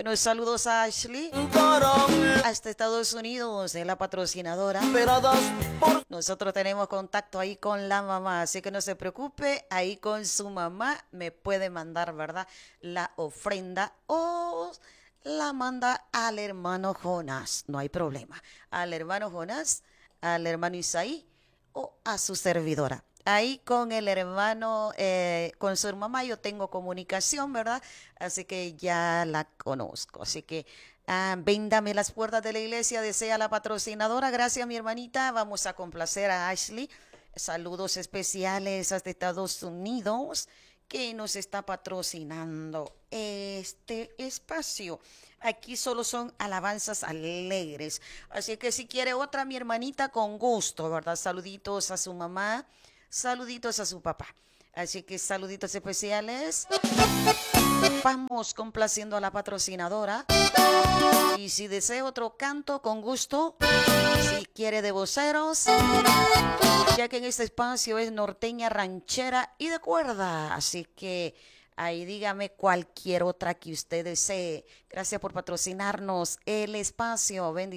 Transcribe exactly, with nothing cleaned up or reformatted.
Bueno, saludos a Ashley, hasta Estados Unidos, es la patrocinadora. Nosotros tenemos contacto ahí con la mamá, así que no se preocupe, ahí con su mamá me puede mandar, ¿verdad? La ofrenda o la manda al hermano Jonás, no hay problema. Al hermano Jonás, al hermano Isaí o a su servidora. Ahí con el hermano, eh, con su mamá yo tengo comunicación, ¿verdad? Así que ya la conozco. Así que ah, véndame las puertas de la iglesia, desea la patrocinadora. Gracias, mi hermanita. Vamos a complacer a Ashley. Saludos especiales hasta Estados Unidos, que nos está patrocinando este espacio. Aquí solo son alabanzas alegres. Así que si quiere otra, mi hermanita, con gusto, ¿verdad? Saluditos a su mamá. Saluditos a su papá. Así que saluditos especiales. Vamos complaciendo a la patrocinadora. Y si desea otro canto, con gusto. Si quiere de voceros, ya que en este espacio es norteña, ranchera y de cuerda. Así que ahí dígame cualquier otra que usted desee. Gracias por patrocinarnos el espacio. Bendiciones.